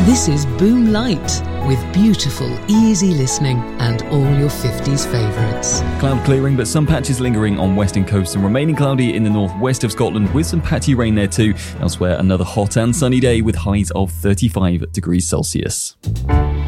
This is Boom Light, with beautiful, easy listening and all your 50s favourites. Cloud clearing, but some patches lingering on western coast and remaining cloudy in the northwest of Scotland with some patchy rain there too. Elsewhere, another hot and sunny day with highs of 35 degrees Celsius.